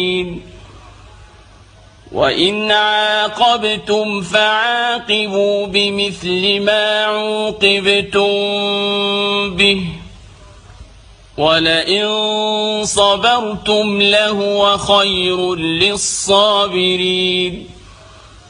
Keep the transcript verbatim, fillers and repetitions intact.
وإن عاقبتم فعاقبوا بمثل ما عوقبتم به ولئن صبرتم لهو خير للصابرين.